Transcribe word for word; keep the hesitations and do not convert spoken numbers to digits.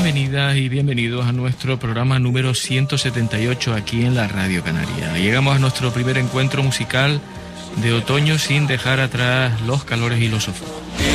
Bienvenidas y bienvenidos a nuestro programa número ciento setenta y ocho aquí en la Radio Canaria. Llegamos a nuestro primer encuentro musical de otoño sin dejar atrás los calores y los sofocos.